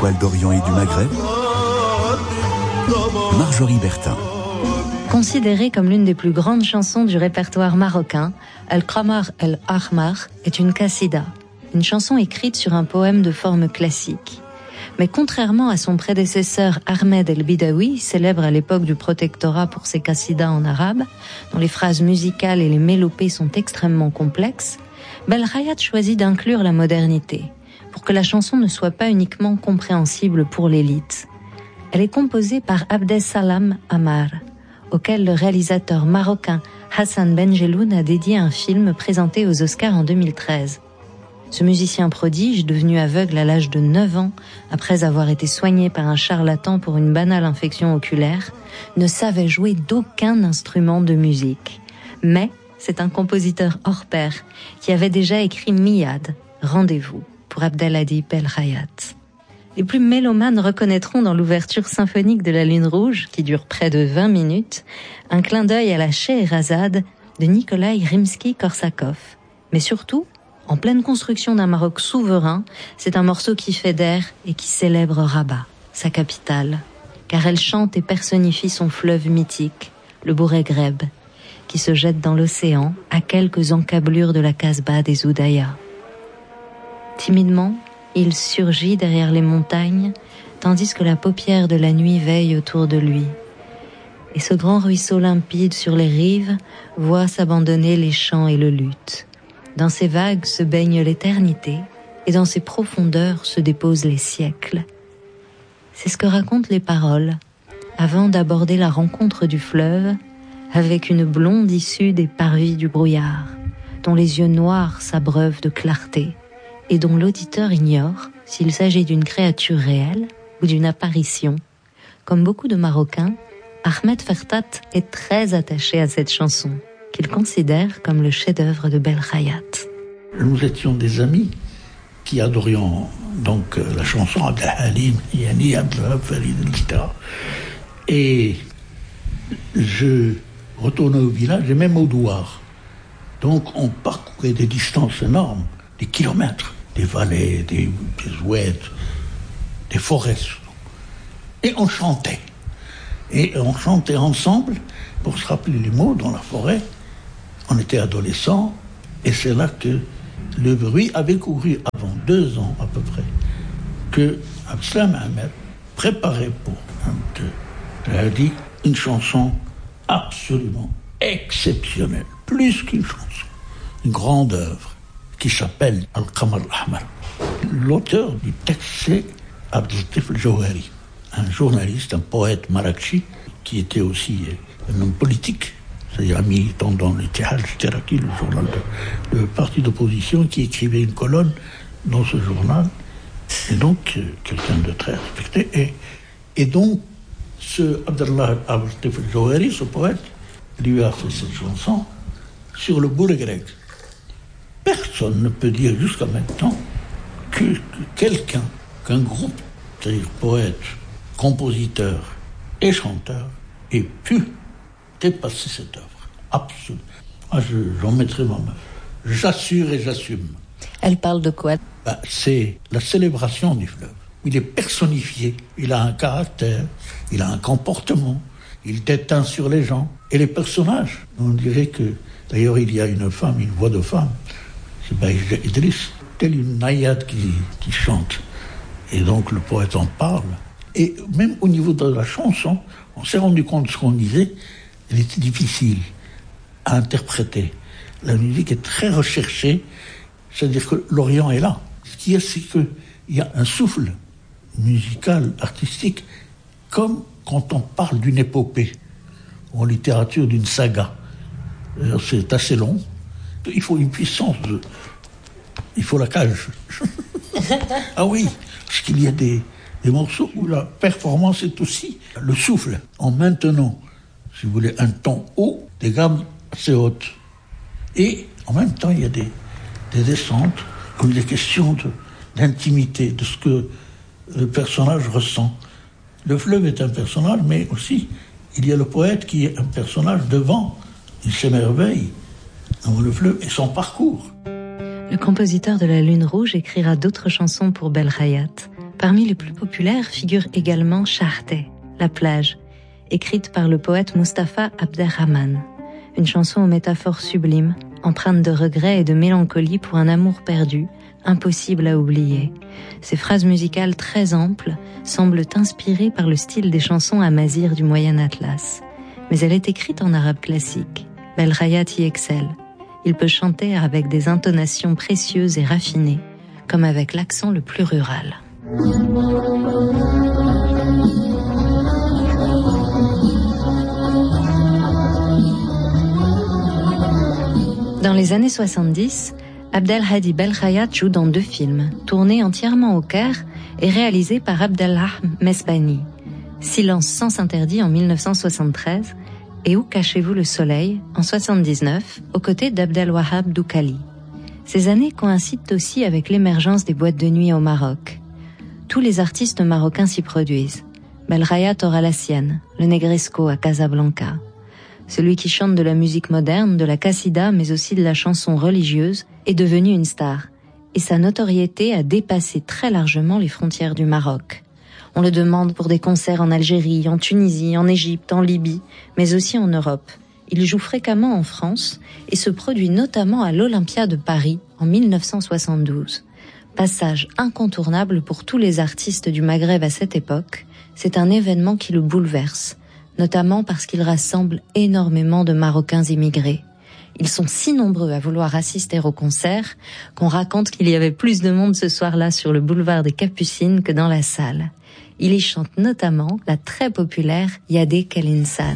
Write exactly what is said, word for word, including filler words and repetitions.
étoiles d'Orient et du Maghreb, Marjorie Bertin. Considérée comme l'une des plus grandes chansons du répertoire marocain, Al-Qamar El-Ahmar est une qassida, une chanson écrite sur un poème de forme classique. Mais contrairement à son prédécesseur Ahmed El-Bidawi, célèbre à l'époque du protectorat pour ses qassidas en arabe, dont les phrases musicales et les mélopées sont extrêmement complexes, Belkhayat choisit d'inclure la modernité, pour que la chanson ne soit pas uniquement compréhensible pour l'élite. Elle est composée par Abdessalam Amar, auquel le réalisateur marocain Hassan Benjeloun a dédié un film présenté aux Oscars en deux mille treize. Ce musicien prodige, devenu aveugle à l'âge de neuf ans, après avoir été soigné par un charlatan pour une banale infection oculaire, ne savait jouer d'aucun instrument de musique. Mais c'est un compositeur hors pair qui avait déjà écrit Miyad, Rendez-vous, pour Abdelhadi Belkhayat. Les plus mélomanes reconnaîtront dans l'ouverture symphonique de la Lune Rouge, qui dure près de vingt minutes, un clin d'œil à la Scheherazade de Nikolai Rimsky-Korsakov. Mais surtout, en pleine construction d'un Maroc souverain, c'est un morceau qui fait d'air et qui célèbre Rabat, sa capitale, car elle chante et personnifie son fleuve mythique, le Bouregreb, qui se jette dans l'océan à quelques encablures de la Casbah des Oudaya. Timidement, il surgit derrière les montagnes, tandis que la paupière de la nuit veille autour de lui. Et ce grand ruisseau limpide sur les rives voit s'abandonner les chants et le luth. Dans ses vagues se baigne l'éternité, et dans ses profondeurs se déposent les siècles. C'est ce que racontent les paroles, avant d'aborder la rencontre du fleuve, avec une blonde issue des parvis du brouillard, dont les yeux noirs s'abreuvent de clarté, et dont l'auditeur ignore s'il s'agit d'une créature réelle ou d'une apparition. Comme beaucoup de Marocains, Ahmed Fertat est très attaché à cette chanson, qu'il considère comme le chef-d'œuvre de Belkhayat. Nous étions des amis qui adorions donc la chanson Abdelhalim, Yani, Abdelhab, Farid, et cetera. Et je retournais au village et même au douar. Donc on parcourait des distances énormes, des kilomètres, des vallées, des, des oueds, des forêts. Et on chantait. Et on chantait ensemble pour se rappeler les mots dans la forêt. On était adolescents et c'est là que le bruit avait couru avant deux ans à peu près que Abdeslam Ahmed préparait pour un dit une chanson absolument exceptionnelle, plus qu'une chanson, une grande œuvre qui s'appelle Al-Qamar Al-Ahmar. L'auteur du texte, c'est Abdelatif El-Jawhari, un journaliste, un poète marakchi, qui était aussi un homme politique, c'est-à-dire un militant dans le Ittihad al-Taraqi, le journal de, de parti d'opposition, qui écrivait une colonne dans ce journal, et donc quelqu'un de très respecté. Et, et donc, ce Abdallah Abdelatif El-Jawhari, ce poète, lui a fait cette chanson sur le Bouregreg. Personne ne peut dire jusqu'à maintenant que, que quelqu'un, qu'un groupe, c'est-à-dire poète, compositeur et chanteur, ait pu dépasser cette œuvre. Absolument. Ah, je, j'en mettrai ma main. J'assure et j'assume. Elle parle de quoi ? Ben, c'est la célébration du fleuve. Il est personnifié, il a un caractère, il a un comportement, il déteint sur les gens. Et les personnages, on dirait que, d'ailleurs il y a une femme, une voix de femme, c'est Baïja Idriss, telle une naïade qui, qui chante. Et donc le poète en parle. Et même au niveau de la chanson, on s'est rendu compte de ce qu'on disait, elle était difficile à interpréter. La musique est très recherchée, c'est-à-dire que l'Orient est là. Ce qu'il y a, c'est qu'il y a un souffle musical, artistique, comme quand on parle d'une épopée, ou en littérature d'une saga. Alors, c'est assez long. Il faut une puissance de... Il faut la cage. Ah oui, parce qu'il y a des, des morceaux où la performance est aussi le souffle, en maintenant, si vous voulez, un ton haut, des gammes assez hautes. Et en même temps, il y a des, des descentes, où il est question de, d'intimité, de ce que le personnage ressent. Le fleuve est un personnage, mais aussi, il y a le poète qui est un personnage devant. Il s'émerveille dans le fleuve et son parcours. Le compositeur de la Lune Rouge écrira d'autres chansons pour Belkhayat, Parmi les plus populaires figure également Charté, la plage, écrite par le poète Mustapha Abderrahman. Une chanson aux métaphores sublimes, empreinte de regret et de mélancolie pour un amour perdu, impossible à oublier. Ces phrases musicales très amples semblent inspirées par le style des chansons amazighes du Moyen Atlas. Mais elle est écrite en arabe classique. Belkhayat y excelle. Il peut chanter avec des intonations précieuses et raffinées, comme avec l'accent le plus rural. Dans les années soixante-dix, Abdelhadi Belkhayat joue dans deux films, tournés entièrement au Caire et réalisés par Abdellah Mesbani. Silence sans interdit en mille neuf cent soixante-treize et Où cachez-vous le soleil en soixante-dix-neuf, aux côtés d'Abdelwahab Doukali. Ces années coïncident aussi avec l'émergence des boîtes de nuit au Maroc. Tous les artistes marocains s'y produisent. Belkhayat aura la sienne, le Negresco à Casablanca. Celui qui chante de la musique moderne, de la qassida, mais aussi de la chanson religieuse, est devenu une star. Et sa notoriété a dépassé très largement les frontières du Maroc. On le demande pour des concerts en Algérie, en Tunisie, en Égypte, en Libye, mais aussi en Europe. Il joue fréquemment en France et se produit notamment à l'Olympia de Paris en mille neuf cent soixante-douze. Passage incontournable pour tous les artistes du Maghreb à cette époque, c'est un événement qui le bouleverse, notamment parce qu'il rassemble énormément de Marocains immigrés. Ils sont si nombreux à vouloir assister au concert qu'on raconte qu'il y avait plus de monde ce soir-là sur le boulevard des Capucines que dans la salle. Il y chante notamment la très populaire Yadek El Insan.